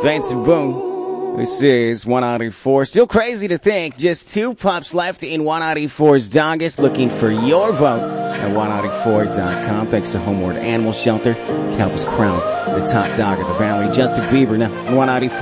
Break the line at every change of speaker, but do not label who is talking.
Benson Boone. This is 194. Still crazy to think. Just 2 pups left in 194's Doggest. Looking for your vote at 194.com. Thanks to Homeward Animal Shelter. You can help us crown the top dog of the valley. Justin Bieber now on 194.